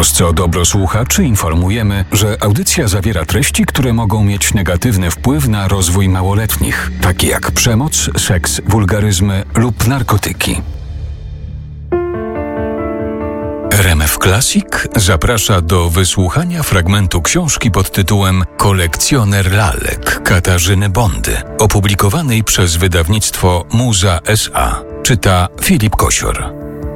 trosce o dobro słuchaczy informujemy, że audycja zawiera treści, które mogą mieć negatywny wpływ na rozwój małoletnich, takie jak przemoc, seks, wulgaryzmy lub narkotyki. RMF Classic zaprasza do wysłuchania fragmentu książki pod tytułem Kolekcjoner lalek Katarzyny Bondy, opublikowanej przez wydawnictwo Muza S.A. Czyta Filip Kosior.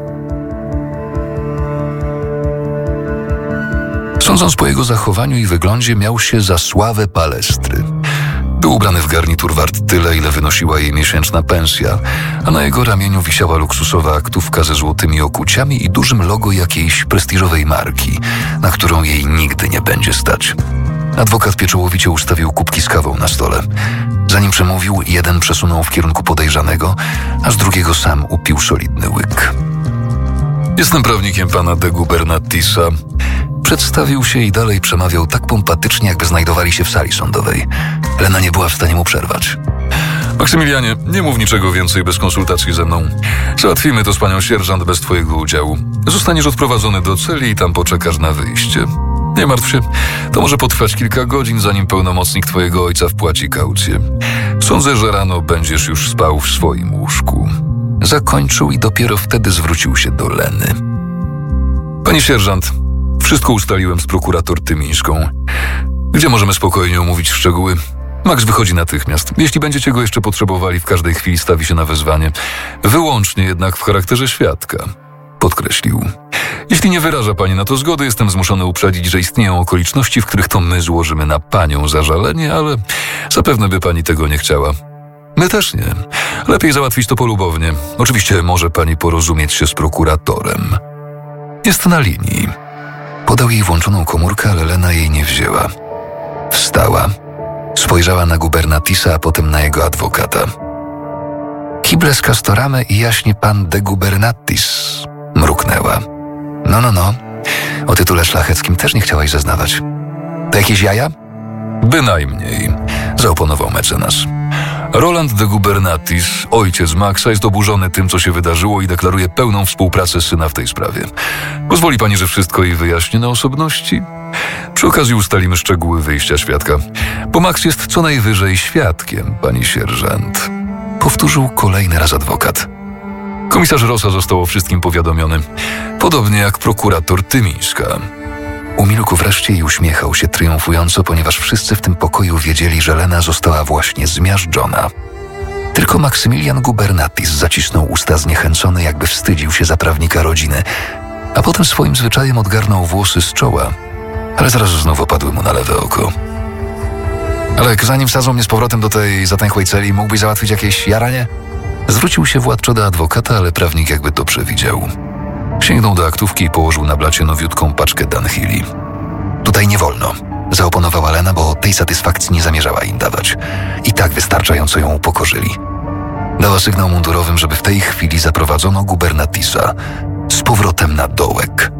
Sądząc po jego zachowaniu i wyglądzie, miał się za sławę Palestry. Był ubrany w garnitur wart tyle, ile wynosiła jej miesięczna pensja, a na jego ramieniu wisiała luksusowa aktówka ze złotymi okuciami i dużym logo jakiejś prestiżowej marki, na którą jej nigdy nie będzie stać. Adwokat pieczołowicie ustawił kubki z kawą na stole. Zanim przemówił, jeden przesunął w kierunku podejrzanego, a z drugiego sam upił solidny łyk. Jestem prawnikiem pana de Gubernatisa. Przedstawił się i dalej przemawiał tak pompatycznie, jakby znajdowali się w sali sądowej. Lena nie była w stanie mu przerwać. Maksymilianie, nie mów niczego więcej bez konsultacji ze mną. Załatwimy to z panią sierżant bez twojego udziału. Zostaniesz odprowadzony do celi i tam poczekasz na wyjście. Nie martw się, to może potrwać kilka godzin, zanim pełnomocnik twojego ojca wpłaci kaucję. Sądzę, że rano będziesz już spał w swoim łóżku. Zakończył i dopiero wtedy zwrócił się do Leny. Pani sierżant, wszystko ustaliłem z prokurator Tymińską. Gdzie możemy spokojnie omówić szczegóły? Max wychodzi natychmiast. Jeśli będziecie go jeszcze potrzebowali, w każdej chwili stawi się na wezwanie. Wyłącznie jednak w charakterze świadka. Podkreślił. Jeśli nie wyraża pani na to zgody, jestem zmuszony uprzedzić, że istnieją okoliczności, w których to my złożymy na panią zażalenie, ale zapewne by pani tego nie chciała. My też nie. Lepiej załatwić to polubownie. Oczywiście może pani porozumieć się z prokuratorem. Jest na linii. Podał jej włączoną komórkę, ale Lena jej nie wzięła. Wstała. Spojrzała na Gubernatisa, a potem na jego adwokata. Kibles castorame i jaśnie pan de Gubernatis, mruknęła. No. O tytule szlacheckim też nie chciałaś zeznawać. To jakieś jaja? Bynajmniej, zaoponował mecenas. Roland de Gubernatis, ojciec Maxa, jest oburzony tym, co się wydarzyło i deklaruje pełną współpracę syna w tej sprawie. Pozwoli pani, że wszystko jej wyjaśnię na osobności? Przy okazji ustalimy szczegóły wyjścia świadka, bo Max jest co najwyżej świadkiem, pani sierżant. Powtórzył kolejny raz adwokat. Komisarz Rosa został o wszystkim powiadomiony, podobnie jak prokurator Tymińska. Umilkł wreszcie i uśmiechał się triumfująco, ponieważ wszyscy w tym pokoju wiedzieli, że Lena została właśnie zmiażdżona. Tylko Maksymilian Gubernatis zacisnął usta zniechęcony, jakby wstydził się za prawnika rodziny, a potem swoim zwyczajem odgarnął włosy z czoła, ale zaraz znów opadły mu na lewe oko. Alek, zanim wsadzą mnie z powrotem do tej zatęchłej celi, mógłbyś załatwić jakieś jaranie? Zwrócił się władczo do adwokata, ale prawnik jakby to przewidział. Sięgnął do aktówki i położył na blacie nowiutką paczkę Dunhilli. Tutaj nie wolno, zaoponowała Lena, bo tej satysfakcji nie zamierzała im dawać. I tak wystarczająco ją upokorzyli. Dała sygnał mundurowym, żeby w tej chwili zaprowadzono Gubernatisa z powrotem na dołek.